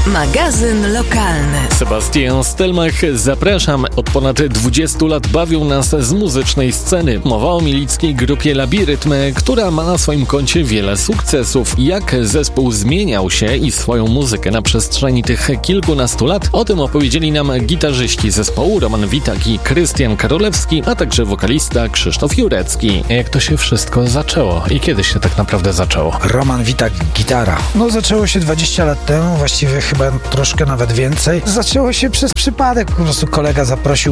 Magazyn lokalny. Sebastian Stelmach, zapraszam. Od ponad 20 lat bawią nas z muzycznej sceny. Mowa o milickiej grupie Labirytm, która ma na swoim koncie wiele sukcesów. Jak zespół zmieniał się i swoją muzykę na przestrzeni tych kilkunastu lat, o tym opowiedzieli nam gitarzyści zespołu Roman Witak i Krystian Karolewski, a także wokalista Krzysztof Jurecki. Jak to się wszystko zaczęło i kiedy się tak naprawdę zaczęło? Roman Witak, gitara. Zaczęło się 20 lat temu, właściwie chyba troszkę nawet więcej. Zaczęło się przez przypadek, po prostu kolega zaprosił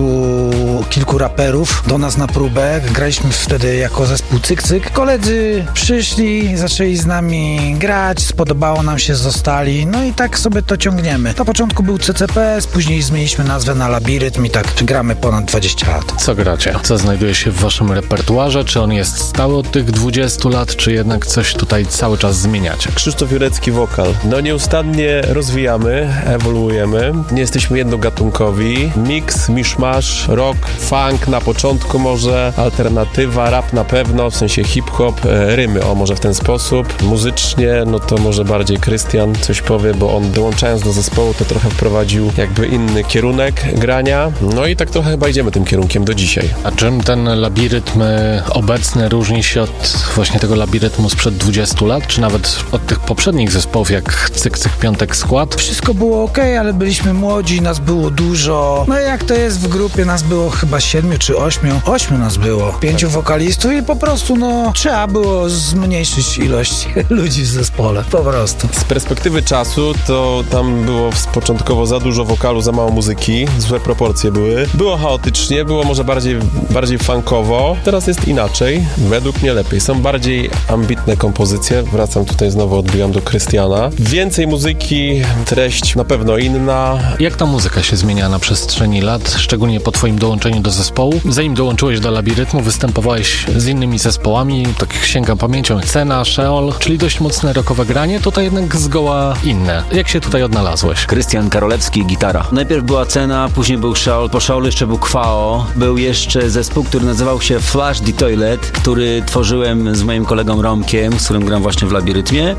kilku raperów do nas na próbę. Graliśmy wtedy jako zespół Cyk Cyk. Koledzy przyszli, zaczęli z nami grać, spodobało nam się, zostali, no i tak sobie to ciągniemy. Na początku był CCPS, później zmieniliśmy nazwę na Labirytm i tak gramy ponad 20 lat. Co gracie? Co znajduje się w waszym repertuarze? Czy on jest stały od tych 20 lat, czy jednak coś tutaj cały czas zmieniacie? Krzysztof Jurecki, wokal. Nieustannie rozwijamy, ewoluujemy. Nie jesteśmy jednogatunkowi. Mix, miszmasz, rock, funk na początku może, alternatywa, rap na pewno, w sensie hip-hop, rymy, może w ten sposób. Muzycznie, to może bardziej Krystian coś powie, bo on dołączając do zespołu to trochę wprowadził jakby inny kierunek grania. I tak trochę chyba idziemy tym kierunkiem do dzisiaj. A czym ten Labirytm obecny różni się od właśnie tego Labirytmu sprzed 20 lat, czy nawet od tych poprzednich zespołów, jak Cyk Cyk, Piątek, Skład? Wszystko było okej, ale byliśmy młodzi, nas było dużo. Jak to jest w grupie, nas było chyba 7 czy 8. 8 nas było. 5 wokalistów i po prostu trzeba było zmniejszyć ilość ludzi w zespole. Po prostu. Z perspektywy czasu to tam było początkowo za dużo wokalu, za mało muzyki. Złe proporcje były. Było chaotycznie, było może bardziej funkowo. Teraz jest inaczej. Według mnie lepiej. Są bardziej ambitne kompozycje. Wracam tutaj znowu, odbijam do Krystiana. Więcej muzyki, treść na pewno inna. Jak ta muzyka się zmienia na przestrzeni lat, szczególnie po twoim dołączeniu do zespołu? Zanim dołączyłeś do Labirytmu, występowałeś z innymi zespołami, tak sięgam pamięcią, Cena, Sheol, czyli dość mocne rockowe granie, tutaj jednak zgoła inne. Jak się tutaj odnalazłeś? Krystian Karolewski, gitara. Najpierw była Cena, później był Sheol, po Sheolu jeszcze był Kwao. Był jeszcze zespół, który nazywał się Flash the Toilet, który tworzyłem z moim kolegą Romkiem, z którym gram właśnie w Labirytmie.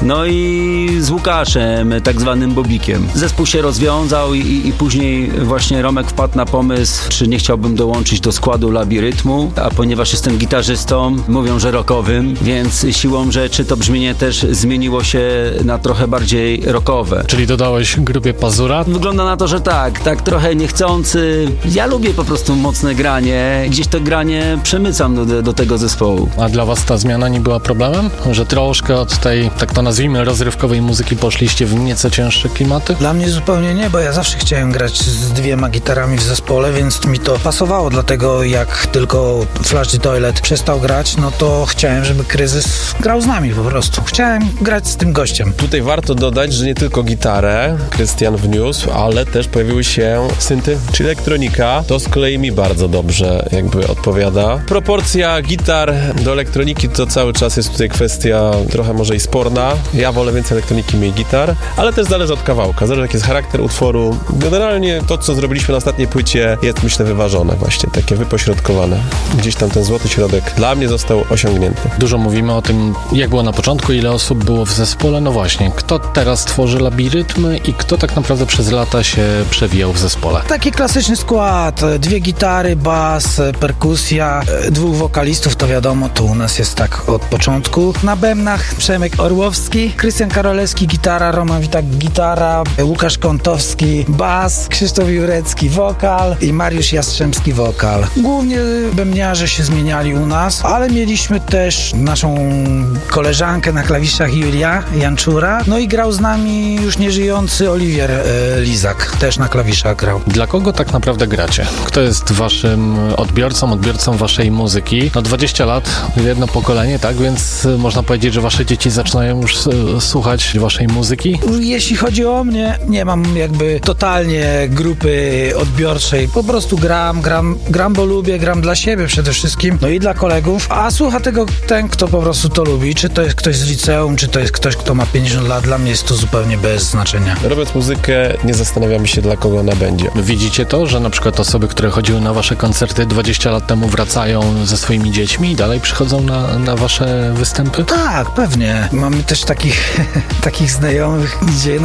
I z Łukaszem, tak zwanym Bobikiem. Zespół się rozwiązał i później właśnie Romek wpadł na pomysł, czy nie chciałbym dołączyć do składu Labirytmu, a ponieważ jestem gitarzystą, mówią, że rockowym, więc siłą rzeczy to brzmienie też zmieniło się na trochę bardziej rockowe. Czyli dodałeś grupie Pazura? Wygląda na to, że tak trochę niechcący. Ja lubię po prostu mocne granie, gdzieś to granie przemycam do tego zespołu. A dla was ta zmiana nie była problemem? Że troszkę od tej, tak to nazwijmy, rozrywkowej muzyki poszliście w nieco cięższe klimaty? Dla mnie zupełnie nie, bo ja zawsze chciałem grać z 2 gitarami w zespole, więc mi to pasowało, dlatego jak tylko Flash the Toilet przestał grać, to chciałem, żeby Kryzys grał z nami po prostu. Chciałem grać z tym gościem. Tutaj warto dodać, że nie tylko gitarę Krystian wniósł, ale też pojawiły się synty, czyli elektronika. To z kolei mi bardzo dobrze jakby odpowiada. Proporcja gitar do elektroniki to cały czas jest tutaj kwestia trochę może i sporna. Ja wolę więcej elektroniki, mniej gitar, ale też zależy od kawałka, zależy jaki jest charakter utworu. Generalnie to, co zrobiliśmy na ostatniej płycie, jest myślę wyważone właśnie, takie wypośrodkowane. Gdzieś tam ten złoty środek dla mnie został osiągnięty. Dużo mówimy o tym, jak było na początku, ile osób było w zespole. Właśnie, kto teraz tworzy Labirytm i kto tak naprawdę przez lata się przewijał w zespole? Taki klasyczny skład, 2 gitary, bas, perkusja, 2 wokalistów, to wiadomo, to u nas jest tak od początku. Na bębnach Przemek Orłowski, Krystian Karolewski, gitara, Roman Witak, gitara, Łukasz Kątowski, bas, Krzysztof Jurecki, wokal i Mariusz Jastrzębski, wokal. Głównie bębniarze się zmieniali u nas, ale mieliśmy też naszą koleżankę na klawiszach Julia Janczura, i grał z nami już nieżyjący Oliwier Lizak, też na klawiszach grał. Dla kogo tak naprawdę gracie? Kto jest waszym odbiorcą waszej muzyki? 20 lat, jedno pokolenie, tak? Więc można powiedzieć, że wasze dzieci zaczynają już słuchać waszej muzyki? Jeśli chodzi o mnie, nie mam jakby totalnie grupy odbiorczej. Po prostu gram, bo lubię, gram dla siebie przede wszystkim, i dla kolegów, a słucha tego ten, kto po prostu to lubi. Czy to jest ktoś z liceum, czy to jest ktoś, kto ma 50 lat, dla mnie jest to zupełnie bez znaczenia. Robiąc muzykę, nie zastanawiamy się, dla kogo ona będzie. Widzicie to, że na przykład osoby, które chodziły na wasze koncerty 20 lat temu, wracają ze swoimi dziećmi i dalej przychodzą na wasze występy? Tak, pewnie. Mamy też takich znajomych, gdzie naprawdę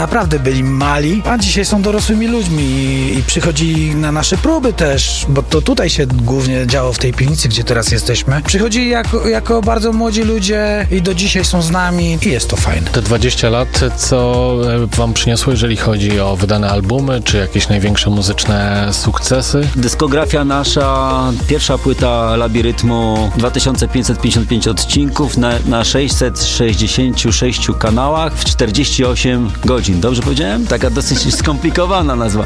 byli mali, a dzisiaj są dorosłymi ludźmi i przychodzi na nasze próby też, bo to tutaj się głównie działo w tej piwnicy, gdzie teraz jesteśmy. Przychodzi jako bardzo młodzi ludzie i do dzisiaj są z nami i jest to fajne. Te 20 lat, co wam przyniosło, jeżeli chodzi o wydane albumy, czy jakieś największe muzyczne sukcesy? Dyskografia nasza, pierwsza płyta Labirytmu, 2555 odcinków na 666 kanałach w 48 godzin. Dobrze powiedziałem? Taka dosyć skomplikowana nazwa.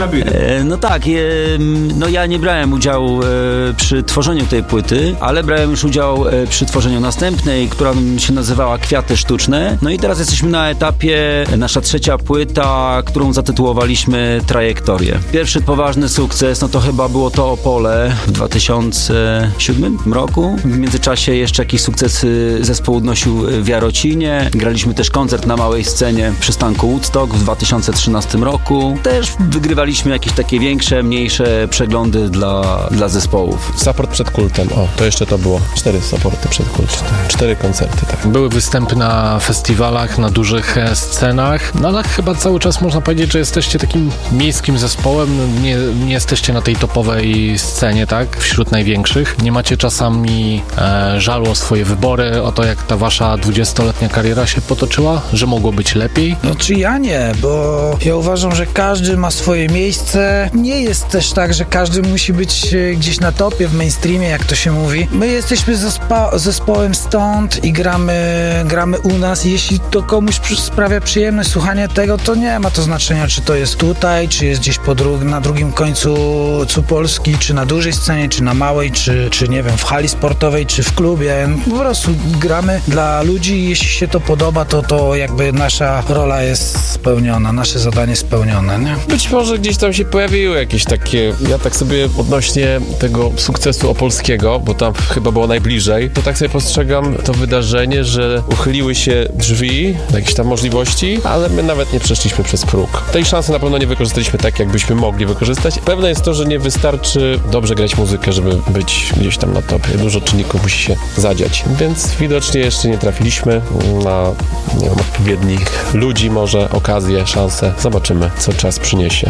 No tak, no ja nie brałem udziału przy tworzeniu tej płyty, ale brałem już udział przy tworzeniu następnej, która się nazywała Kwiaty Sztuczne. No i teraz jesteśmy na etapie, nasza trzecia płyta, którą zatytułowaliśmy Trajektorię. Pierwszy poważny sukces, no to chyba było to Opole w 2007 roku. W międzyczasie jeszcze jakiś sukces zespół odnosił w Jarocinie. Graliśmy też koncert na małej scenie przystanku Woodstock w 2013 roku. Też wygrywaliśmy jakieś takie większe, mniejsze przeglądy dla zespołów. Support przed kultem. O, to jeszcze to było. 4 supporty przed kultem. 4 koncerty, tak. Były występy na festiwalach, na dużych scenach, no ale chyba cały czas można powiedzieć, że jesteście takim miejskim zespołem, nie jesteście na tej topowej scenie, tak? Wśród największych. Nie macie czasami żalu o swoje wybory, o to, jak ta wasza 20-letnia kariera się potoczyła, że mogło być lepiej? No czy ja nie, bo ja uważam, że każdy ma swoje miejsce. Nie jest też tak, że każdy musi być gdzieś na topie, w mainstreamie, jak to się mówi. My jesteśmy zespołem stąd i gramy u nas. Jeśli to komuś sprawia przyjemność słuchanie tego, to nie ma to znaczenia, czy to jest tutaj, czy jest gdzieś na drugim końcu Polski, czy na dużej scenie, czy na małej, czy nie wiem, w hali sportowej, czy w klubie. Po prostu gramy dla ludzi i jeśli się to podoba, to jakby nasza rola jest spełniona, nasze zadanie spełnione, nie? Być może gdzieś tam się pojawiły jakieś takie, ja tak sobie odnośnie tego sukcesu opolskiego, bo tam chyba było najbliżej, to tak sobie postrzegam to wydarzenie, że uchyliły się drzwi do jakichś tam możliwości, ale my nawet nie przeszliśmy przez próg. Tej szansy na pewno nie wykorzystaliśmy tak, jakbyśmy mogli wykorzystać. Pewne jest to, że nie wystarczy dobrze grać muzykę, żeby być gdzieś tam na topie. Dużo czynników musi się zadziać, więc widocznie jeszcze nie trafiliśmy na, nie wiem, odpowiednich ludzi, może okazję, szansę. Zobaczymy, co czas przyniesie.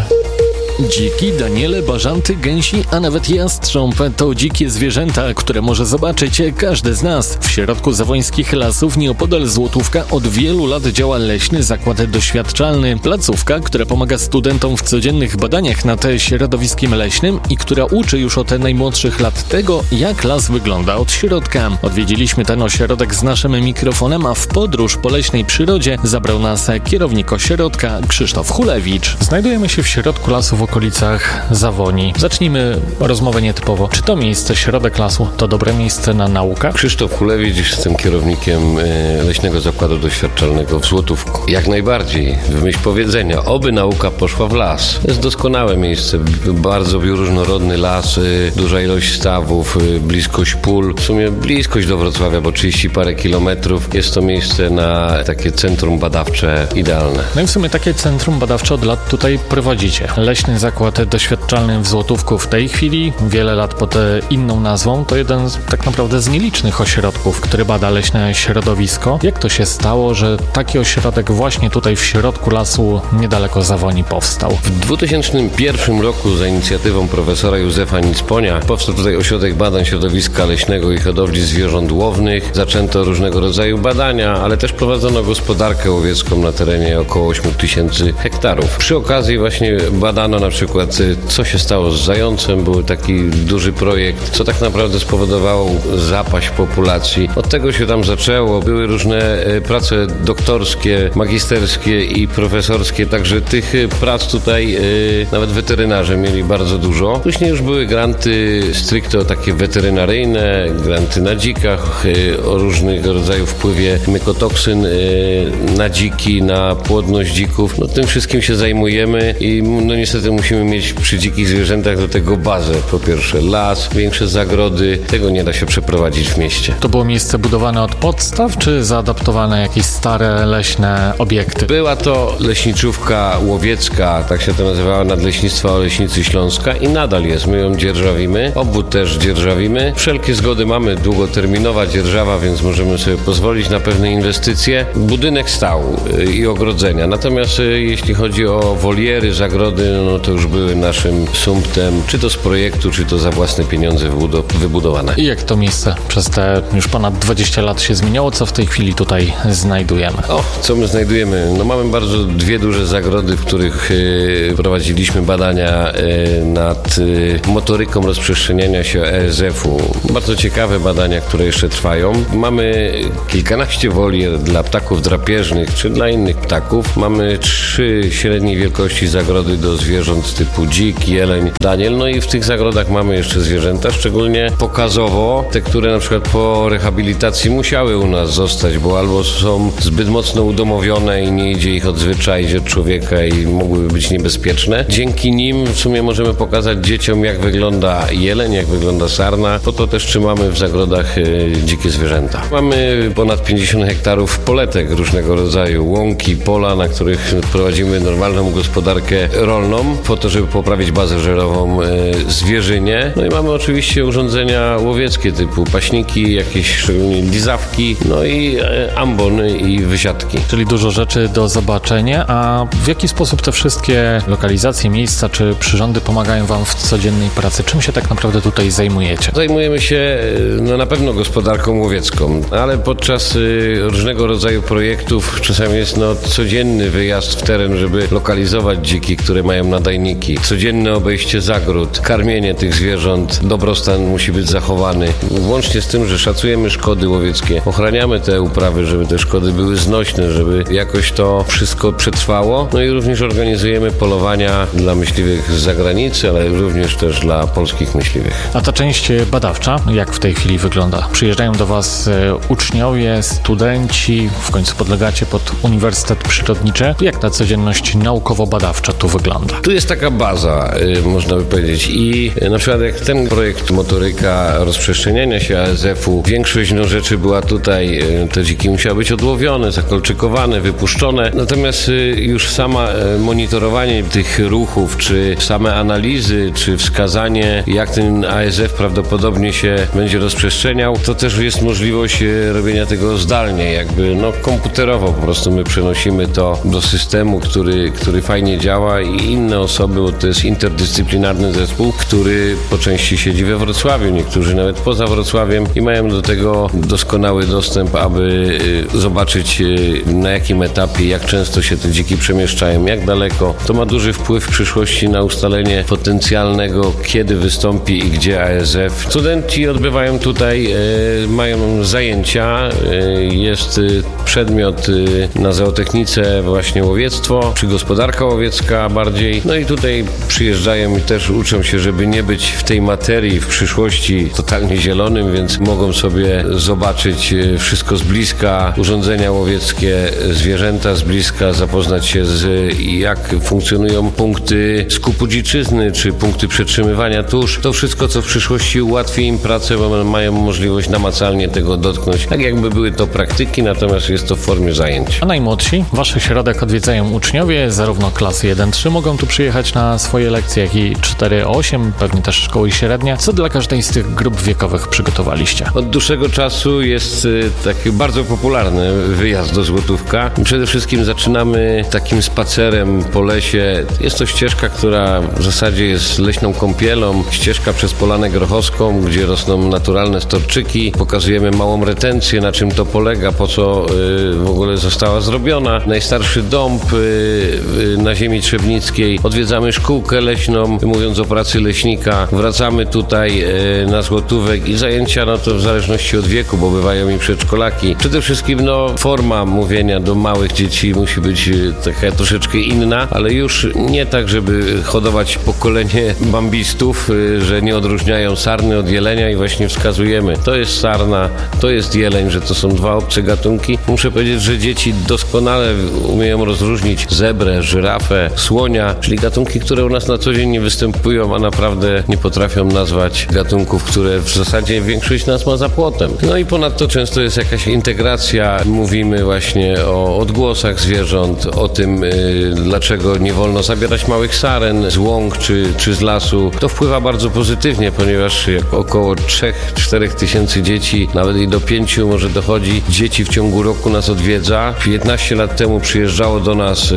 Dziki, daniele, bażanty, gęsi, a nawet jastrząb to dzikie zwierzęta, które może zobaczyć każdy z nas. W środku zawońskich lasów nieopodal Złotówka od wielu lat działa Leśny Zakład Doświadczalny. Placówka, która pomaga studentom w codziennych badaniach nad środowiskiem leśnym i która uczy już od najmłodszych lat tego, jak las wygląda od środka. Odwiedziliśmy ten ośrodek z naszym mikrofonem, a w podróż po leśnej przyrodzie zabrał nas kierownik ośrodka Krzysztof Hulewicz. Znajdujemy się w środku lasu w okolicach Zawoni. Zacznijmy rozmowę nietypowo. Czy to miejsce, środek lasu, to dobre miejsce na naukę? Krzysztof Hulewicz, jestem kierownikiem Leśnego Zakładu Doświadczalnego w Złotówku. Jak najbardziej, w myśl powiedzenia, oby nauka poszła w las. To jest doskonałe miejsce, bardzo bioróżnorodny las, duża ilość stawów, bliskość pól, w sumie bliskość do Wrocławia, bo 30 parę kilometrów. Jest to miejsce na takie centrum badawcze idealne. No i w sumie takie centrum badawcze od lat tutaj prowadzicie. Leśny Zakład Doświadczalny w Złotówku w tej chwili, wiele lat pod inną nazwą, to jeden tak naprawdę z nielicznych ośrodków, który bada leśne środowisko. Jak to się stało, że taki ośrodek właśnie tutaj w środku lasu niedaleko Zawoni powstał? W 2001 roku za inicjatywą profesora Józefa Nicponia powstał tutaj Ośrodek Badań Środowiska Leśnego i Hodowli Zwierząt Łownych. Zaczęto różnego rodzaju badania, ale też prowadzono gospodarkę łowiecką na terenie około 8000 hektarów. Przy okazji właśnie badano na przykład, co się stało z zającem. Był taki duży projekt, co tak naprawdę spowodowało zapaść populacji. Od tego się tam zaczęło. Były różne prace doktorskie, magisterskie i profesorskie, także tych prac tutaj nawet weterynarze mieli bardzo dużo. Później już były granty stricte takie weterynaryjne, granty na dzikach, o różnych rodzajów wpływie mykotoksyn na dziki, na płodność dzików. No tym wszystkim się zajmujemy i no niestety musimy mieć przy dzikich zwierzętach do tego bazę. Po pierwsze las, większe zagrody. Tego nie da się przeprowadzić w mieście. To było miejsce budowane od podstaw, czy zaadaptowane jakieś stare leśne obiekty? Była to leśniczówka łowiecka, tak się to nazywała, Nadleśnictwa Oleśnicy Śląska i nadal jest. My ją dzierżawimy, obwód też dzierżawimy. Wszelkie zgody mamy, długoterminowa dzierżawa, więc możemy sobie pozwolić na pewne inwestycje. Budynek stał i ogrodzenia. Natomiast jeśli chodzi o woliery, zagrody, no to już były naszym sumptem, czy to z projektu, czy to za własne pieniądze wybudowane. I jak to miejsce przez te już ponad 20 lat się zmieniało? Co w tej chwili tutaj znajdujemy? Co my znajdujemy? No mamy bardzo dwie duże zagrody, w których prowadziliśmy badania nad motoryką rozprzestrzeniania się ASF-u. Bardzo ciekawe badania, które jeszcze trwają. Mamy kilkanaście wolier dla ptaków drapieżnych, czy dla innych ptaków. Mamy 3 średniej wielkości zagrody do zwierząt typu dzik, jeleń, daniel. No i w tych zagrodach mamy jeszcze zwierzęta, szczególnie pokazowo, te, które na przykład po rehabilitacji musiały u nas zostać, bo albo są zbyt mocno udomowione i nie idzie ich odzwyczaić od człowieka i mogłyby być niebezpieczne. Dzięki nim w sumie możemy pokazać dzieciom, jak wygląda jeleń, jak wygląda sarna. Po to też trzymamy w zagrodach dzikie zwierzęta. Mamy ponad 50 hektarów poletek różnego rodzaju, łąki, pola, na których prowadzimy normalną gospodarkę rolną, po to, żeby poprawić bazę żerową zwierzynie. No i mamy oczywiście urządzenia łowieckie typu paśniki, jakieś szczególnie lizawki, no i ambony i wysiadki. Czyli dużo rzeczy do zobaczenia, a w jaki sposób te wszystkie lokalizacje, miejsca czy przyrządy pomagają Wam w codziennej pracy? Czym się tak naprawdę tutaj zajmujecie? Zajmujemy się na pewno gospodarką łowiecką, ale podczas różnego rodzaju projektów czasami jest codzienny wyjazd w teren, żeby lokalizować dziki, które mają nadajniki, codzienne obejście zagród, karmienie tych zwierząt, dobrostan musi być zachowany. Włącznie z tym, że szacujemy szkody łowieckie, ochraniamy te uprawy, żeby te szkody były znośne, żeby jakoś to wszystko przetrwało. No i również organizujemy polowania dla myśliwych z zagranicy, ale również też dla polskich myśliwych. A ta część badawcza, jak w tej chwili wygląda? Przyjeżdżają do Was uczniowie, studenci, w końcu podlegacie pod Uniwersytet Przyrodniczy. Jak ta codzienność naukowo-badawcza tu wygląda? Tu jest taka baza, można by powiedzieć, i na przykład jak ten projekt motoryka rozprzestrzeniania się ASF-u, większość rzeczy była tutaj, te dziki musiały być odłowione, zakolczykowane, wypuszczone, natomiast już sama monitorowanie tych ruchów, czy same analizy, czy wskazanie, jak ten ASF prawdopodobnie się będzie rozprzestrzeniał, to też jest możliwość robienia tego zdalnie, jakby komputerowo po prostu my przenosimy to do systemu, który fajnie działa i inne osoby, bo to jest interdyscyplinarny zespół, który po części siedzi we Wrocławiu, niektórzy nawet poza Wrocławiem i mają do tego doskonały dostęp, aby zobaczyć, na jakim etapie, jak często się te dziki przemieszczają, jak daleko. To ma duży wpływ w przyszłości na ustalenie potencjalnego, kiedy wystąpi i gdzie ASF. Studenci odbywają tutaj, mają zajęcia, jest przedmiot na zootechnice właśnie łowiectwo, czy gospodarka łowiecka bardziej. No i tutaj przyjeżdżają i też uczą się, żeby nie być w tej materii w przyszłości totalnie zielonym, więc mogą sobie zobaczyć wszystko z bliska, urządzenia łowieckie, zwierzęta z bliska, zapoznać się jak funkcjonują punkty skupu dziczyzny, czy punkty przetrzymywania tusz. To wszystko, co w przyszłości ułatwi im pracę, bo mają możliwość namacalnie tego dotknąć. Tak jakby były to praktyki, natomiast jest to w formie zajęć. A najmłodsi? Wasz środek odwiedzają uczniowie, zarówno klasy 1-3 mogą tu przyjechać na swoje lekcje, jak i 4-8, pewnie też szkoły średnie. Co dla każdej z tych grup wiekowych przygotowaliście? Od dłuższego czasu jest taki bardzo popularny wyjazd do Złotówka. Przede wszystkim zaczynamy takim spacerem po lesie. Jest to ścieżka, która w zasadzie jest leśną kąpielą. Ścieżka przez Polanę Grochowską, gdzie rosną naturalne storczyki. Pokazujemy małą retencję, na czym to polega, po co w ogóle została zrobiona. Najstarszy dąb na ziemi trzebnickiej. Odwiedzamy szkółkę leśną, mówiąc o pracy leśnika. Wracamy tutaj na Złotówek i zajęcia, to w zależności od wieku, bo bywają i przedszkolaki. Przede wszystkim forma mówienia do małych dzieci musi być taka troszeczkę inna, ale już nie tak, żeby hodować pokolenie bambistów, że nie odróżniają sarny od jelenia i właśnie wskazujemy, to jest sarna, to jest jeleń, że to są dwa obce gatunki. Muszę powiedzieć, że dzieci doskonale umieją rozróżnić zebrę, żyrafę, słonia, czyli gatunki, które u nas na co dzień nie występują, a naprawdę nie potrafią nazwać gatunków, które w zasadzie większość nas ma za płotem. No i ponadto często jest jakaś integracja. Mówimy właśnie o odgłosach zwierząt, o tym, dlaczego nie wolno zabierać małych saren z łąk czy z lasu. To wpływa bardzo pozytywnie, ponieważ jak około 3-4 tysięcy dzieci, nawet i do 5 może dochodzi, dzieci w ciągu roku nas odwiedza. 15 lat temu przyjeżdżało do nas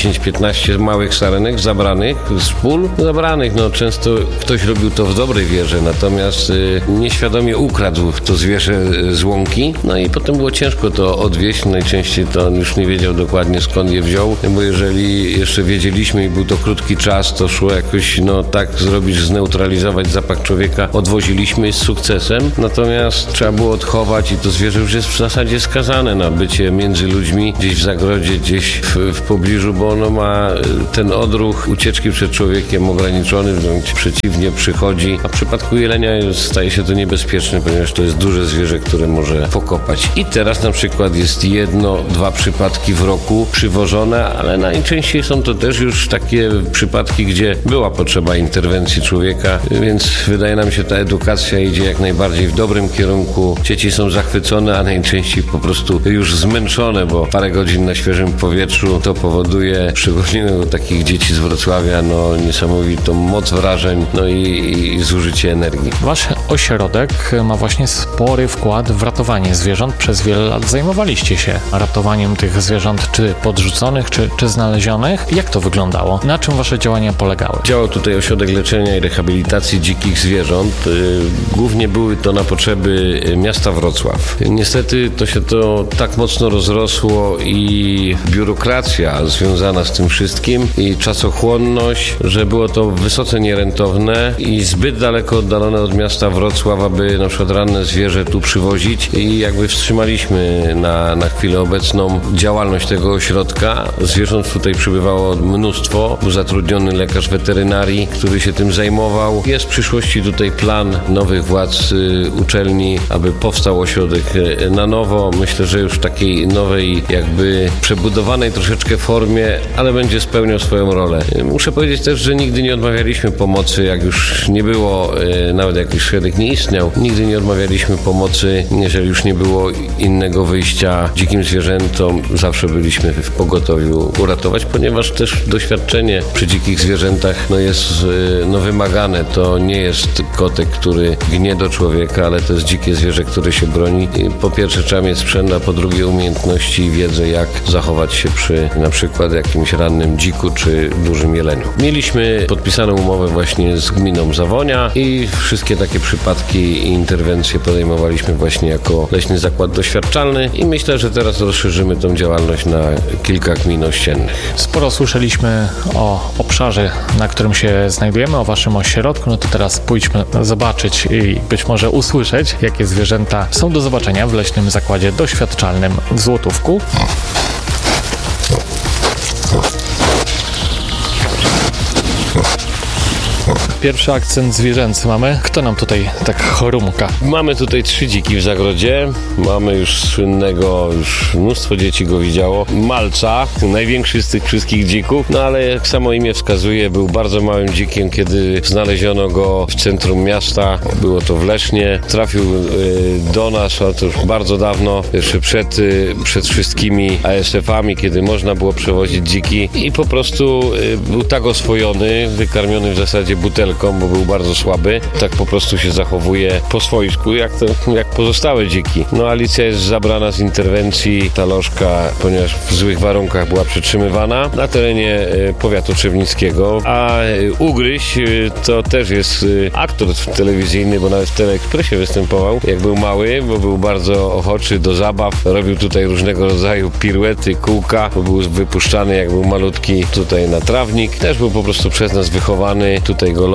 10-15 małych sarenek zabranych z pól. Zabranych, no często ktoś robił to w dobrej wierze, natomiast nieświadomie ukradł to zwierzę z łąki. No i potem było ciężko to odwieźć. Najczęściej to on już nie wiedział dokładnie, skąd je wziął, bo jeżeli jeszcze wiedzieliśmy i był to krótki czas, to szło jakoś tak zrobić, zneutralizować zapach człowieka. Odwoziliśmy z sukcesem, natomiast trzeba było odchować i to zwierzę już jest w zasadzie skazane na bycie między ludźmi, gdzieś w zagrodzie, gdzieś w pobliżu, bo ono ma ten odruch ucieczki przed człowiekiem ograniczony, wręcz przeciwnie, przychodzi, a w przypadku jelenia staje się to niebezpieczne, ponieważ to jest duże zwierzę, które może pokopać. I teraz na przykład jest 1-2 przypadki w roku przywożone, ale najczęściej są to też już takie przypadki, gdzie była potrzeba interwencji człowieka, więc wydaje nam się, ta edukacja idzie jak najbardziej w dobrym kierunku. Dzieci są zachwycone, a najczęściej po prostu już zmęczone, bo parę godzin na świeżym powietrzu to powoduje, szczególnie u takich dzieci z Wrocławia, niesamowitą moc wrażeń, i zużycie energii. Wasz ośrodek ma właśnie spory wkład w ratowanie zwierząt. Przez wiele lat zajmowaliście się ratowaniem tych zwierząt, czy podrzuconych, czy znalezionych. Jak to wyglądało? Na czym wasze działania polegały? Działał tutaj Ośrodek Leczenia i Rehabilitacji Dzikich Zwierząt. Głównie były to na potrzeby miasta Wrocław. Niestety to się tak mocno rozrosło i biurokracja związana z tym wszystkim i czasochłonność, że było to wysoce nierentowne i zbyt daleko oddalone od miasta Wrocław, aby na przykład ranne zwierzę tu przywozić i wstrzymaliśmy na chwilę obecną działalność tego ośrodka. Zwierząt tutaj przybywało mnóstwo. Był zatrudniony lekarz weterynarii, który się tym zajmował. Jest w przyszłości tutaj plan nowych władz uczelni, aby powstał ośrodek na nowo. Myślę, że już w takiej nowej, przebudowanej troszeczkę formie, ale będzie spełniał swoją rolę. Muszę powiedzieć też, że nigdy nie odmawialiśmy pomocy, jak już nie było, nawet jak już ośrodek nie istniał, nigdy nie odmawialiśmy pomocy, jeżeli już nie było innego wyjścia dzikim zwierzętom. Zawsze byliśmy w pogotowiu uratować, ponieważ też doświadczenie przy dzikich zwierzętach jest wymagane. To nie jest kotek, który gnie do człowieka, ale to jest dzikie zwierzę, które się broni. I po pierwsze trzeba mieć sprzęt, a po drugie umiejętności i wiedzę, jak zachować się przy na przykład jakimś rannym dziku czy dużym jeleniu. Mieliśmy podpisaną umowę właśnie z gminą Zawonia i wszystkie takie przypadki i interwencje podejmowaliśmy właśnie jako Leśny Zakład Doświadczalny i myślę, że teraz rozszerzymy tą działalność na kilka gmin ościennych. Sporo słyszeliśmy o obszarze, na którym się znajdujemy, o waszym ośrodku, to teraz pójdźmy zobaczyć i być może usłyszeć, jakie zwierzęta są do zobaczenia w Leśnym Zakładzie Doświadczalnym w Złotówku. Pierwszy akcent zwierzęcy mamy. Kto nam tutaj tak chorumka? Mamy tutaj 3 dziki w zagrodzie. Mamy już słynnego, mnóstwo dzieci go widziało, Malca, największy z tych wszystkich dzików, ale jak samo imię wskazuje, był bardzo małym dzikiem, kiedy znaleziono go w centrum miasta. Było to w Lesznie. Trafił do nas, ale to już bardzo dawno, jeszcze przed wszystkimi ASF-ami, kiedy można było przewozić dziki i po prostu był tak oswojony, wykarmiony w zasadzie butelką, bo był bardzo słaby. Tak po prostu się zachowuje po swojsku, jak pozostałe dziki. Alicja jest zabrana z interwencji. Ta lożka, ponieważ w złych warunkach była przetrzymywana na terenie powiatu trzebnickiego, a Ugryś to też jest aktor telewizyjny, bo nawet w Teleekspresie występował, jak był mały, bo był bardzo ochoczy do zabaw. Robił tutaj różnego rodzaju piruety, kółka, bo był wypuszczany, jak był malutki, tutaj na trawnik. Też był po prostu przez nas wychowany. Tutaj go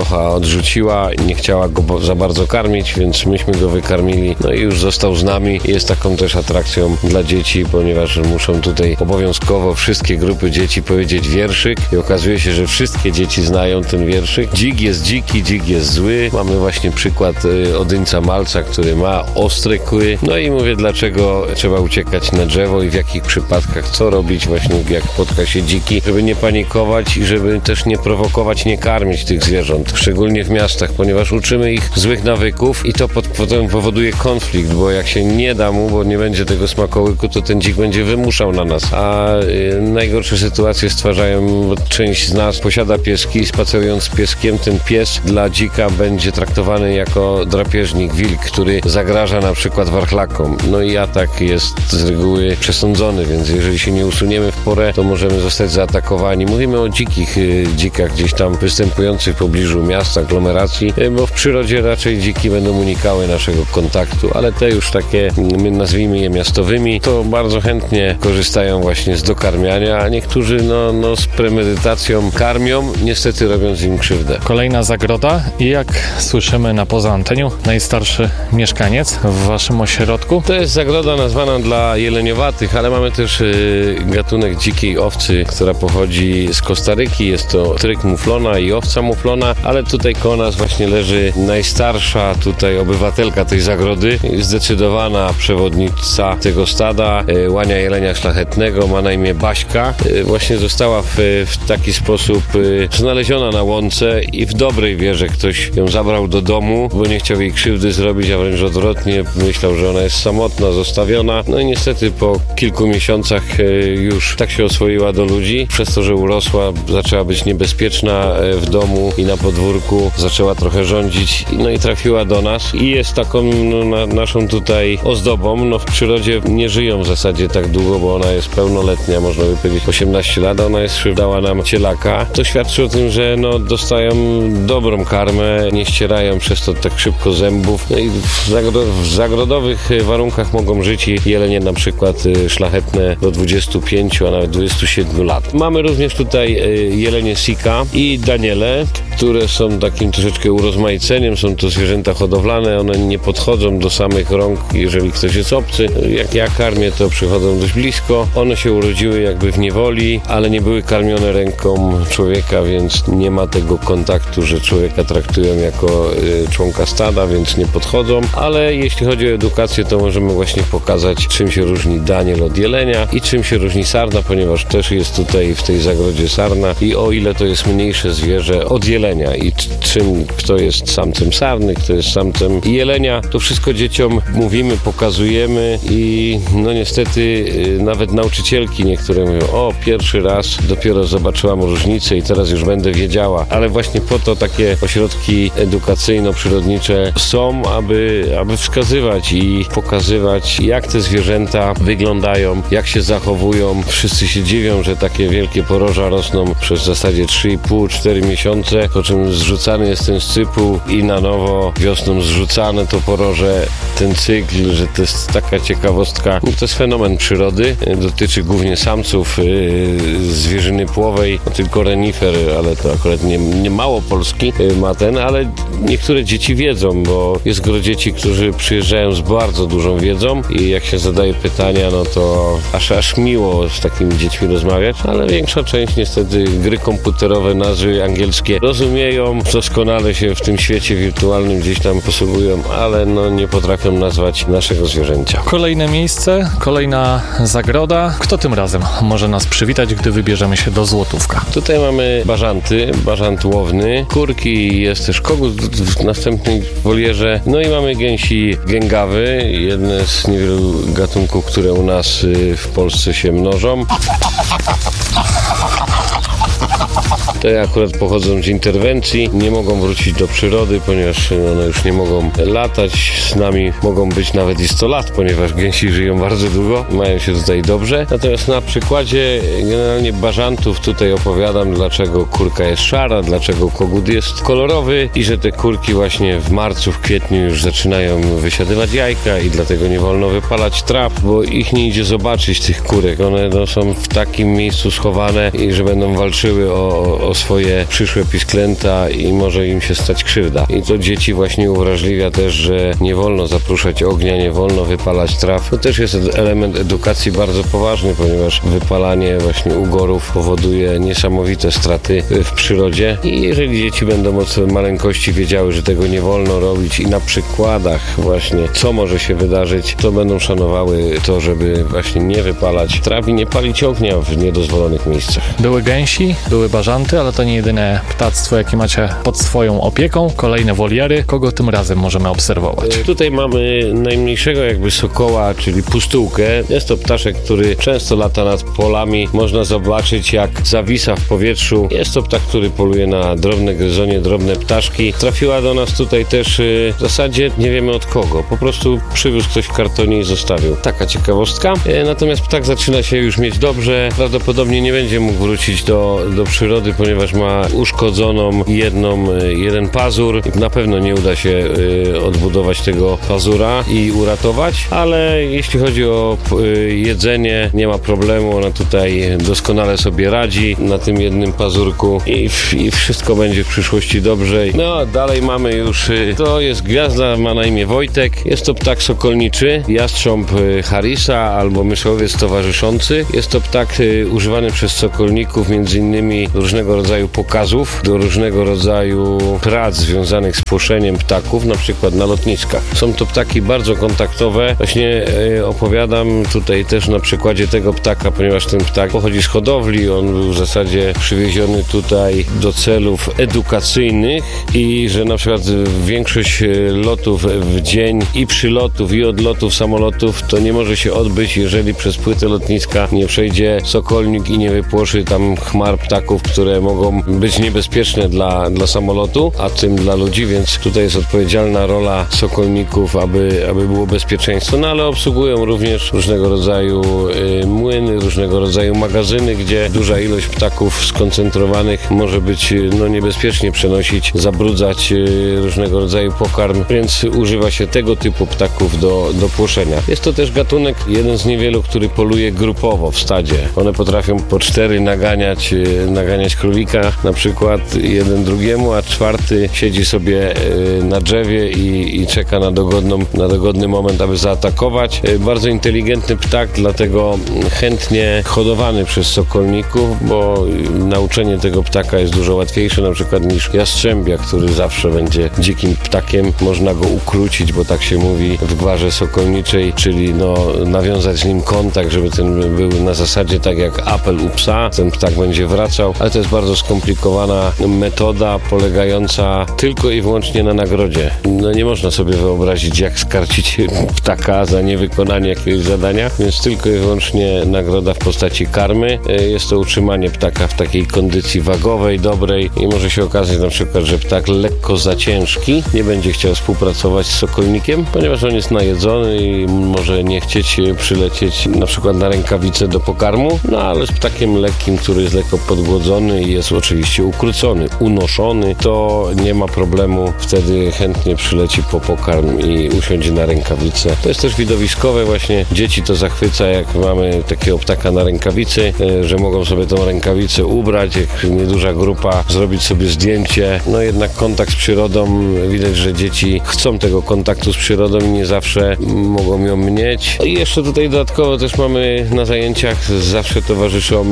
patrocha odrzuciła, nie chciała go za bardzo karmić, więc myśmy go wykarmili, no i już został z nami. Jest taką też atrakcją dla dzieci, ponieważ muszą tutaj obowiązkowo wszystkie grupy dzieci powiedzieć wierszyk i okazuje się, że wszystkie dzieci znają ten wierszyk. Dzik jest dziki, dzik jest zły. Mamy właśnie przykład Odyńca Malca, który ma ostre kły. No i mówię, dlaczego trzeba uciekać na drzewo i w jakich przypadkach, co robić właśnie jak spotka się dziki, żeby nie panikować i żeby też nie prowokować, nie karmić tych zwierząt, szczególnie w miastach, ponieważ uczymy ich złych nawyków i to potem powoduje konflikt, bo jak się nie da mu, bo nie będzie tego smakołyku, to ten dzik będzie wymuszał na nas, a najgorsze sytuacje stwarzają, bo część z nas posiada pieski i spacerując z pieskiem, ten pies dla dzika będzie traktowany jako drapieżnik, wilk, który zagraża na przykład warchlakom. No i atak jest z reguły przesądzony, więc jeżeli się nie usuniemy w porę, to możemy zostać zaatakowani. Mówimy o dzikach gdzieś tam występujących w pobliżu miasta, aglomeracji, bo w przyrodzie raczej dziki będą unikały naszego kontaktu, ale te już takie, my nazwijmy je miastowymi, to bardzo chętnie korzystają właśnie z dokarmiania, a niektórzy z premedytacją karmią, niestety robiąc im krzywdę. Kolejna zagroda i jak słyszymy na poza anteniu, najstarszy mieszkaniec w waszym ośrodku. To jest zagroda nazwana dla jeleniowatych, ale mamy też gatunek dzikiej owcy, która pochodzi z Kostaryki. Jest to tryk muflona i owca muflona, ale tutaj koło nas właśnie leży najstarsza tutaj obywatelka tej zagrody, zdecydowana przewodnica tego stada, łania jelenia szlachetnego, ma na imię Baśka. Właśnie została w taki sposób znaleziona na łące i w dobrej wierze ktoś ją zabrał do domu, bo nie chciał jej krzywdy zrobić, a wręcz odwrotnie, myślał, że ona jest samotna, zostawiona. No i niestety po kilku miesiącach już tak się oswoiła do ludzi. Przez to, że urosła, zaczęła być niebezpieczna w domu i na podwórku, zaczęła trochę rządzić, no i trafiła do nas i jest taką naszą tutaj ozdobą. W przyrodzie nie żyją w zasadzie tak długo, bo ona jest pełnoletnia, można by powiedzieć 18 lat, ona dała nam cielaka. To świadczy o tym, że dostają dobrą karmę, nie ścierają przez to tak szybko zębów. No i w zagrodowych warunkach mogą żyć jelenie na przykład szlachetne do 25, a nawet 27 lat. Mamy również tutaj jelenie Sika i Daniele, które są takim troszeczkę urozmaiceniem. Są to zwierzęta hodowlane, one nie podchodzą do samych rąk, jeżeli ktoś jest obcy. Jak ja karmię, to przychodzą dość blisko. One się urodziły jakby w niewoli, ale nie były karmione ręką człowieka, więc nie ma tego kontaktu, że człowieka traktują jako członka stada, więc nie podchodzą. Ale jeśli chodzi o edukację, to możemy właśnie pokazać, czym się różni daniel od jelenia i czym się różni sarna, ponieważ też jest tutaj w tej zagrodzie sarna i o ile to jest mniejsze zwierzę od jelenia i kto jest samcem sarny, kto jest samcem jelenia, to wszystko dzieciom mówimy, pokazujemy i niestety nawet nauczycielki niektóre mówią, pierwszy raz dopiero zobaczyłam różnicę i teraz już będę wiedziała, ale właśnie po to takie ośrodki edukacyjno-przyrodnicze są, aby wskazywać i pokazywać, jak te zwierzęta wyglądają, jak się zachowują. Wszyscy się dziwią, że takie wielkie poroża rosną przez w zasadzie 3,5-4 miesiące, po czym zrzucany jest ten scypuł i na nowo wiosną zrzucane to poroże. Ten cykl, że to jest taka ciekawostka, to jest fenomen przyrody, dotyczy głównie samców zwierzyny płowej, tylko renifer, ale to akurat nie mało Polski ma ale niektóre dzieci wiedzą, bo jest gro dzieci, którzy przyjeżdżają z bardzo dużą wiedzą i jak się zadaje pytania, to aż miło z takimi dziećmi rozmawiać, ale większa część niestety gry komputerowe, nazwy angielskie rozumieją, doskonale się w tym świecie wirtualnym gdzieś tam posługują, ale nie potrafią nazwać naszego zwierzęcia. Kolejne miejsce, kolejna zagroda. Kto tym razem może nas przywitać, gdy wybierzemy się do Złotówka? Tutaj mamy bażant łowny, kurki, jest też kogut w następnej wolierze, i mamy gęsi gęgawy, jedne z niewielu gatunków, które u nas w Polsce się mnożą. Te akurat pochodzą z interwencji, nie mogą wrócić do przyrody, ponieważ one już nie mogą latać. Z nami mogą być nawet i 100 lat, ponieważ gęsi żyją bardzo długo, mają się tutaj dobrze. Natomiast na przykładzie generalnie bażantów tutaj opowiadam, dlaczego kurka jest szara, dlaczego kogut jest kolorowy i że te kurki właśnie w marcu, w kwietniu już zaczynają wysiadywać jajka i dlatego nie wolno wypalać traw, bo ich nie idzie zobaczyć, tych kurek. One są w takim miejscu schowane i że będą walczyły o o swoje przyszłe pisklęta i może im się stać krzywda. I to dzieci właśnie uwrażliwia też, że nie wolno zapruszać ognia, nie wolno wypalać traw. To też jest element edukacji bardzo poważny, ponieważ wypalanie właśnie ugorów powoduje niesamowite straty w przyrodzie i jeżeli dzieci będą od maleńkości wiedziały, że tego nie wolno robić i na przykładach właśnie co może się wydarzyć, to będą szanowały to, żeby właśnie nie wypalać traw i nie palić ognia w niedozwolonych miejscach. Były gęsi, były bażanty, ale to nie jedyne ptactwo, jakie macie pod swoją opieką. Kolejne woliery. Kogo tym razem możemy obserwować? Tutaj mamy najmniejszego jakby sokoła, czyli pustułkę. Jest to ptaszek, który często lata nad polami. Można zobaczyć, jak zawisa w powietrzu. Jest to ptak, który poluje na drobne gryzonie, drobne ptaszki. Trafiła do nas tutaj też w zasadzie nie wiemy od kogo. Po prostu przywiózł ktoś w kartonie i zostawił. Taka ciekawostka. Natomiast ptak zaczyna się już mieć dobrze. Prawdopodobnie nie będzie mógł wrócić do przyrody, ponieważ ma uszkodzoną jeden pazur. Na pewno nie uda się odbudować tego pazura i uratować, ale jeśli chodzi o jedzenie, nie ma problemu. Ona tutaj doskonale sobie radzi na tym jednym pazurku i wszystko będzie w przyszłości dobrze. No, dalej mamy już, to jest gwiazda, ma na imię Wojtek. Jest to ptak sokolniczy, jastrząb Harrisa albo myszowiec towarzyszący. Jest to ptak używany przez sokolników m.in. do różnego rodzaju pokazów, do różnego rodzaju prac związanych z płoszeniem ptaków, na przykład na lotniskach. Są to ptaki bardzo kontaktowe. Właśnie opowiadam tutaj też na przykładzie tego ptaka, ponieważ ten ptak pochodzi z hodowli. On był w zasadzie przywieziony tutaj do celów edukacyjnych i że na przykład większość lotów w dzień i przylotów i odlotów samolotów to nie może się odbyć, jeżeli przez płytę lotniska nie przejdzie sokolnik i nie wypłoszy tam chmar ptaków, które mogą być niebezpieczne dla samolotu, a tym dla ludzi, więc tutaj jest odpowiedzialna rola sokolników, aby było bezpieczeństwo. No ale obsługują również różnego rodzaju młyny, różnego rodzaju magazyny, gdzie duża ilość ptaków skoncentrowanych może być niebezpiecznie przenosić, zabrudzać różnego rodzaju pokarm, więc używa się tego typu ptaków do płoszenia. Jest to też gatunek, jeden z niewielu, który poluje grupowo w stadzie. One potrafią po 4 naganiać królika, na przykład jeden drugiemu, a 4 siedzi sobie na drzewie i czeka na dogodny moment, aby zaatakować. Bardzo inteligentny ptak, dlatego chętnie hodowany przez sokolników, bo nauczenie tego ptaka jest dużo łatwiejsze na przykład niż jastrzębia, który zawsze będzie dzikim ptakiem. Można go ukrócić, bo tak się mówi w gwarze sokolniczej, czyli nawiązać z nim kontakt, żeby ten był na zasadzie tak jak apel u psa. Ten ptak będzie wracał, ale to jest bardzo skomplikowana metoda polegająca tylko i wyłącznie na nagrodzie. Nie można sobie wyobrazić, jak skarcić ptaka za niewykonanie jakiegoś zadania, więc tylko i wyłącznie nagroda w postaci karmy. Jest to utrzymanie ptaka w takiej kondycji wagowej, dobrej i może się okazać na przykład, że ptak lekko za ciężki nie będzie chciał współpracować z sokolnikiem, ponieważ on jest najedzony i może nie chcieć przylecieć na przykład na rękawicę do pokarmu, ale z ptakiem lekkim, który jest lekko podgłodzony i jest oczywiście ukrócony, unoszony, to nie ma problemu, wtedy chętnie przyleci po pokarm i usiądzie na rękawicę. To jest też widowiskowe, właśnie dzieci to zachwyca, jak mamy takiego ptaka na rękawicy, że mogą sobie tą rękawicę ubrać, jak nieduża grupa, zrobić sobie zdjęcie. Jednak kontakt z przyrodą, widać, że dzieci chcą tego kontaktu z przyrodą i nie zawsze mogą ją mieć. I jeszcze tutaj dodatkowo też mamy na zajęciach, zawsze towarzyszą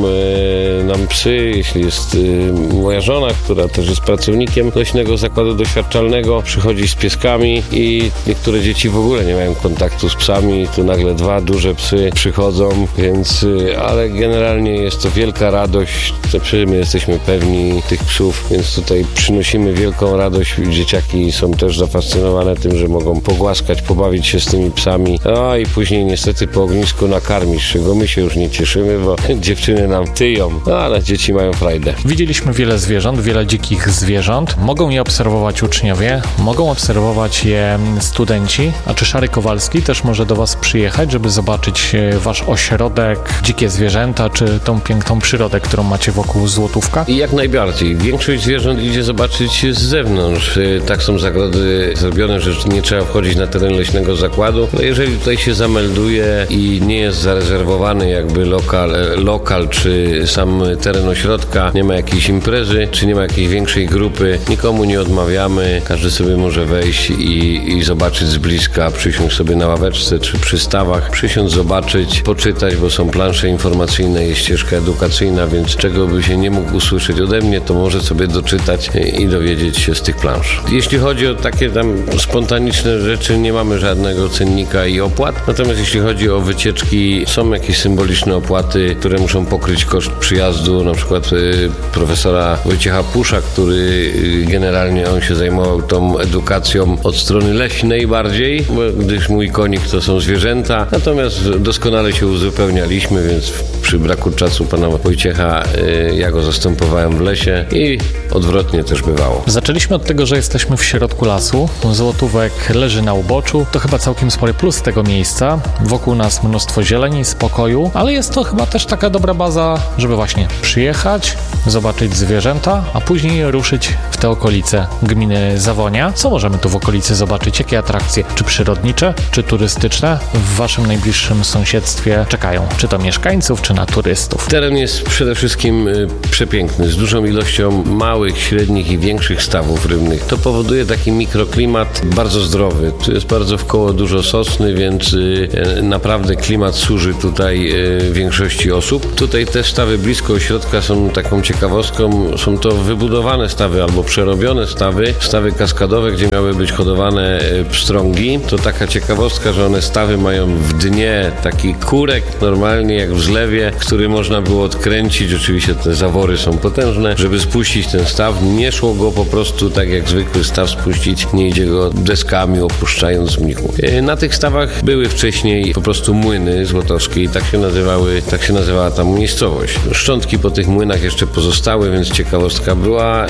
nam psy, jeśli jest moja żona, która też jest pracownikiem Leśnego Zakładu Doświadczalnego, przychodzi z pieskami i niektóre dzieci w ogóle nie mają kontaktu z psami, tu nagle 2 duże psy przychodzą, więc, ale generalnie jest to wielka radość, my jesteśmy pewni tych psów, więc tutaj przynosimy wielką radość, dzieciaki są też zafascynowane tym, że mogą pogłaskać, pobawić się z tymi psami, i później niestety po ognisku nakarmić, czego my się już nie cieszymy, bo dziewczyny nam tyją, ale dzieci mają frajdę. Widzieliśmy wiele zwierząt, wiele dzikich zwierząt. Mogą je obserwować uczniowie, mogą obserwować je studenci. A czy Szary Kowalski też może do Was przyjechać, żeby zobaczyć Wasz ośrodek, dzikie zwierzęta, czy tą piękną przyrodę, którą macie wokół Złotówka? I jak najbardziej. Większość zwierząt idzie zobaczyć z zewnątrz. Tak są zagrody zrobione, że nie trzeba wchodzić na teren Leśnego Zakładu. Jeżeli tutaj się zamelduje i nie jest zarezerwowany jakby lokal czy sam teren ośrodka, nie ma ma jakiejś imprezy, czy nie ma jakiejś większej grupy, nikomu nie odmawiamy, każdy sobie może wejść i zobaczyć z bliska, przysiąść sobie na ławeczce czy przy stawach, przysiąść, zobaczyć, poczytać, bo są plansze informacyjne, jest ścieżka edukacyjna, więc czego by się nie mógł usłyszeć ode mnie, to może sobie doczytać i dowiedzieć się z tych plansz. Jeśli chodzi o takie tam spontaniczne rzeczy, nie mamy żadnego cennika i opłat, natomiast jeśli chodzi o wycieczki, są jakieś symboliczne opłaty, które muszą pokryć koszt przyjazdu, na przykład profesora Wojciecha Pusza, który generalnie on się zajmował tą edukacją od strony leśnej bardziej, gdyż mój konik to są zwierzęta, natomiast doskonale się uzupełnialiśmy, więc przy braku czasu pana Wojciecha ja go zastępowałem w lesie i odwrotnie też bywało. Zaczęliśmy od tego, że jesteśmy w środku lasu. Złotówek leży na uboczu. To chyba całkiem spory plus tego miejsca. Wokół nas mnóstwo zieleni, spokoju, ale jest to chyba też taka dobra baza, żeby właśnie przyjechać, zobaczyć zwierzęta, a później ruszyć w te okolice gminy Zawonia. Co możemy tu w okolicy zobaczyć? Jakie atrakcje? Czy przyrodnicze, czy turystyczne w waszym najbliższym sąsiedztwie czekają? Czy to mieszkańców, czy na turystów? Teren jest przede wszystkim przepiękny, z dużą ilością małych, średnich i większych stawów rybnych. To powoduje taki mikroklimat bardzo zdrowy. Tu jest bardzo wkoło dużo sosny, więc naprawdę klimat służy tutaj większości osób. Tutaj te stawy blisko ośrodka są taką ciekawostką. Są to wybudowane stawy albo przerobione stawy kaskadowe, gdzie miały być hodowane pstrągi. To taka ciekawostka, że one stawy mają w dnie taki kurek, normalnie jak w zlewie, który można było odkręcić. Oczywiście te zawory są potężne, żeby spuścić ten staw. Nie szło go po prostu tak jak zwykły staw spuścić, nie idzie go deskami opuszczając z mnichu. Na tych stawach były wcześniej po prostu młyny złotowskie i tak się nazywała ta miejscowość. Szczątki po tych młynach jeszcze pozostały, więc ciekawostka była.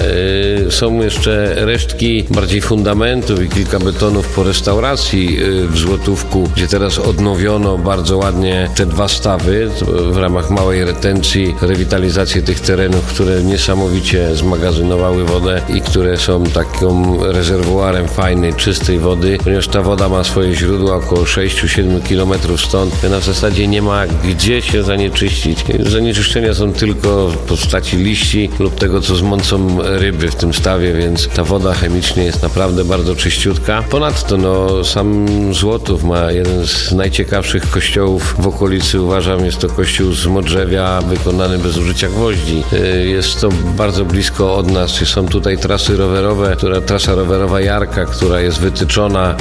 Są jeszcze resztki bardziej fundamentów i kilka betonów po restauracji w Złotówku, gdzie teraz odnowiono bardzo ładnie te dwa stawy w ramach małej retencji, rewitalizacji tych terenów, które niesamowicie zmagazynowały wodę i które są taką rezerwuarem fajnej, czystej wody, ponieważ ta woda ma swoje źródła około 6-7 km stąd. Na zasadzie nie ma gdzie się zanieczyścić. Zanieczyszczenia są tylko w postaci liści lub tego, co zmącą ryby w tym stawie, więc ta woda chemicznie jest naprawdę bardzo czyściutka. Ponadto sam Złotów ma jeden z najciekawszych kościołów w okolicy. Uważam, jest to kościół z modrzewia wykonany bez użycia gwoździ. Jest to bardzo blisko od nas. Są tutaj trasy rowerowe, trasa rowerowa Jarka, która jest wytyczona.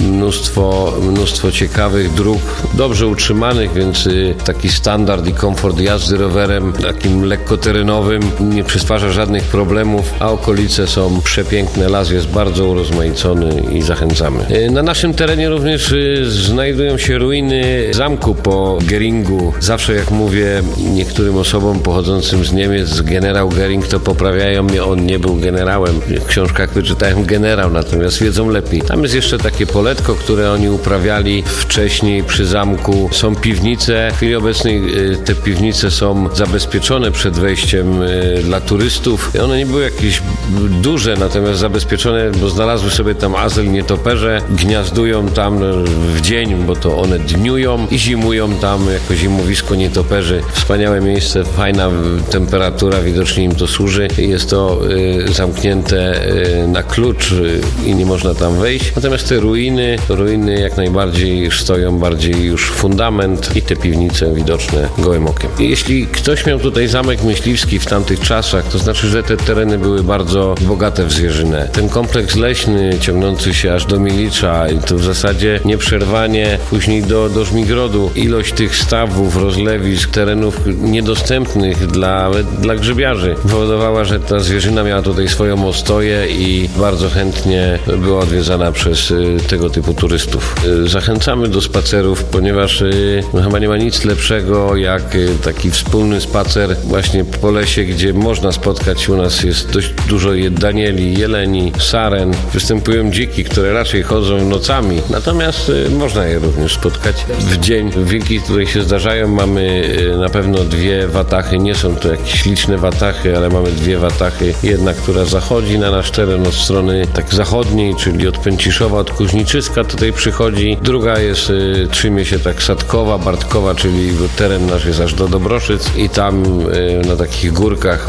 Mnóstwo ciekawych dróg, dobrze utrzymanych, więc taki standard i komfort jazdy rowerem, takim lekkoterenowym, nie przysparza żadnych problemów, a okolice są przepiękne. Las jest bardzo urozmaicony i zachęcamy. Na naszym terenie również znajdują się ruiny zamku po Geringu. Zawsze jak mówię niektórym osobom pochodzącym z Niemiec, generał Gering, to poprawiają mnie, on nie był generałem. W książkach wyczytałem generał, natomiast wiedzą lepiej. Tam jest jeszcze takie poletko, które oni uprawiali wcześniej przy zamku. Są piwnice. W chwili obecnej te piwnice są zabezpieczone przed wejściem dla turystów. One nie były jakieś duże, natomiast zabezpieczone, bo znalazły sobie tam azyl nietoperze. Gniazdują tam w dzień, bo to one dniują i zimują tam jako zimowisko nietoperzy. Wspaniałe miejsce, fajna temperatura, widocznie im to służy. Jest to zamknięte na klucz i nie można tam wejść. Natomiast te ruiny jak najbardziej stoją, bardziej już fundament i te piwnice widoczne gołym okiem. Jeśli ktoś miał tutaj zamek myśliwski w tamtych czasach, to znaczy, że te tereny były bardzo bogate w zwierzynę. Ten kompleks leśny ciągnący się aż do Milicza i to w zasadzie nieprzerwanie później do Żmigrodu. Ilość tych stawów, rozlewisk, terenów niedostępnych dla grzybiarzy powodowała, że ta zwierzyna miała tutaj swoją ostoję i bardzo chętnie była odwiedzana przez tego typu turystów. Zachęcamy do spacerów, ponieważ chyba nie ma nic lepszego jak taki wspólny spacer właśnie po lesie, gdzie można spotkać. U nas jest dość dużo danieli, jeleni, saren. Występują dziki, które raczej chodzą nocami, natomiast można je również spotkać w dzień. Wilki, które się zdarzają, mamy na pewno dwie watachy. Nie są to jakieś liczne watachy, ale mamy dwie watachy. Jedna, która zachodzi na nasz teren od strony tak zachodniej, czyli od Pęciszowa, od Kuźniczyska tutaj przychodzi. Druga jest, trzymie się tak Sadkowa, Bartkowa, czyli teren nasz jest aż do Dobroszyc i tam na takich górkach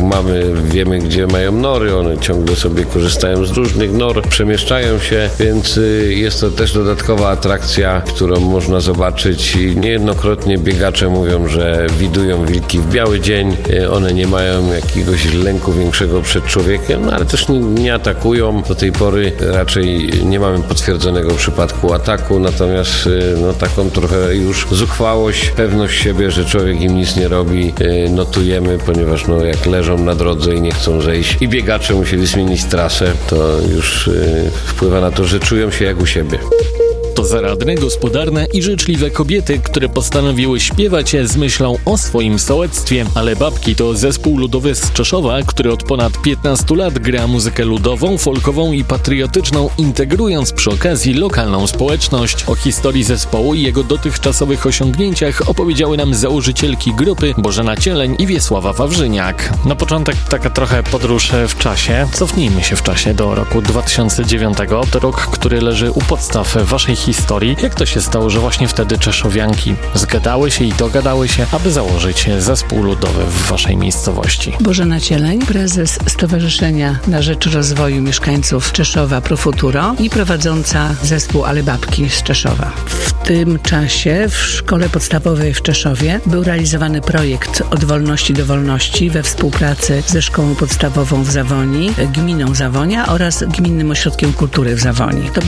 mamy, wiemy gdzie mają nory, one ciągle sobie korzystają z różnych nor, przemieszczają się, więc jest to też dodatkowa atrakcja, którą można zobaczyć i niejednokrotnie biegacze mówią, że widują wilki w biały dzień, one nie mają jakiegoś lęku większego przed człowiekiem, ale też nie atakują. Do tej pory raczej nie mamy potwierdzonego przypadku ataku, natomiast taką trochę już zuchwałość, pewność siebie, że człowiek im nic nie robi, notujemy, ponieważ jak leżą na drodze i nie chcą zejść i biegacze musieli zmienić trasę, to już wpływa na to, że czują się jak u siebie. To zaradne, gospodarne i życzliwe kobiety, które postanowiły śpiewać z myślą o swoim sołectwie. Ale Babki to zespół ludowy z Czeszowa, który od ponad 15 lat gra muzykę ludową, folkową i patriotyczną, integrując przy okazji lokalną społeczność. O historii zespołu i jego dotychczasowych osiągnięciach opowiedziały nam założycielki grupy Bożena Cieleń i Wiesława Wawrzyniak. Na początek taka trochę podróż w czasie. Cofnijmy się w czasie do roku 2009. To rok, który leży u podstaw waszej historii. Jak to się stało, że właśnie wtedy czeszowianki zgadały się i dogadały się, aby założyć zespół ludowy w waszej miejscowości? Bożena Cieleń, prezes Stowarzyszenia na Rzecz Rozwoju Mieszkańców Czeszowa Pro Futuro i prowadząca zespół Ale Babki z Czeszowa. W tym czasie w szkole podstawowej w Czeszowie był realizowany projekt Od wolności do wolności we współpracy ze Szkołą Podstawową w Zawoni, Gminą Zawonia oraz Gminnym Ośrodkiem Kultury w Zawoni. To